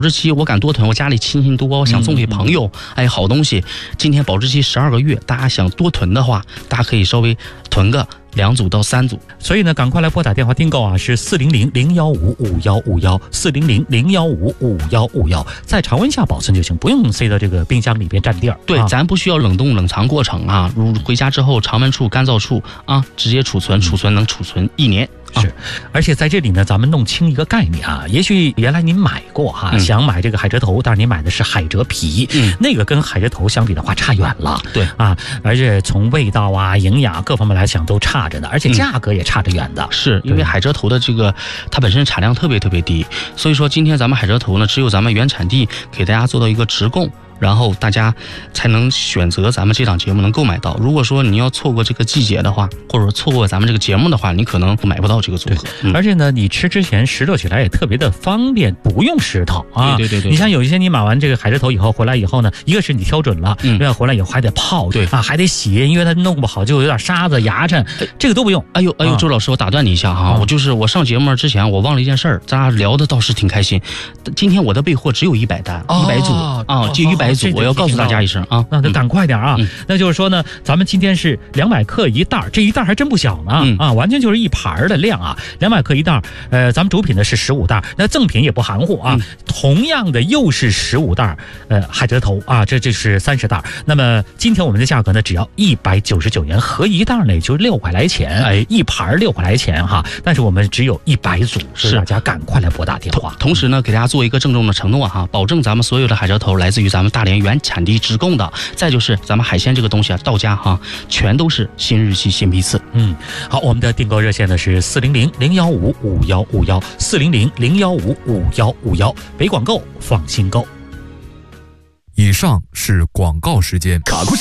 质期我敢多囤，我家里亲戚多，我想送给朋友，好东西。今天保质期12个月，大家想多囤的话，大家可以稍微囤个2组到3组。 所以呢，赶快来拨打电话订购啊，是400-015-5151，400-015-5151，在常温下保存就行，不用塞到这个冰箱里边占地儿。 对，咱不需要冷冻冷藏过程啊，如回家之后常温处、干燥处啊，直接储存，能储存1年。 是，而且在这里呢，咱们弄清一个概念啊，也许原来您买过哈，想买这个海蜇头，但是您买的是海蜇皮，那个跟海蜇头相比的话差远了， 对啊，而且从味道啊、营养各方面来讲都差着呢，而且价格也差着远的。 是因为海蜇头的这个它本身产量特别低，所以说今天咱们海蜇头呢，只有咱们原产地给大家做到一个直供。然后大家才能选择咱们这档节目能购买到。如果说你要错过这个季节的话，或者说错过咱们这个节目的话，你可能买不到这个组合。 而且呢，你吃之前拾掇起来也特别的方便，不用石头啊。 对。 你像有一些你买完这个海蜇头以后回来以后呢，一个是你挑准了，另外回来以后还得泡， 对啊，还得洗，因为它弄不好就有点沙子、牙碜，这个都不用。 哎呦，周老师，我打断你一下哈，我上节目之前我忘了一件事儿，咱俩聊的倒是挺开心。今天我的备货只有100单，100组啊，就100组，我要告诉大家一声啊， 那赶快点啊！那就是说呢，咱们今天是200克一袋，这一袋还真不小呢啊，完全就是一盘的量啊，200克一袋。咱们主品呢是15袋，那赠品也不含糊啊，同样的又是15袋，海蜇头啊，这是30袋。那么今天我们的价格呢，只要199元，合一袋呢也就6块来钱，一盘6块来钱哈。但是我们只有100组，所以大家赶快来拨打电话。 同时呢，给大家做一个郑重的承诺哈，保证咱们所有的海蜇头来自于咱们大连原产地直供的。再就是咱们海鲜这个东西啊，到家哈，全都是新日系新批次。 好，我们的订购热线呢是400-015-5151，400-015-5151，北广购放心购。 以上是广告时间。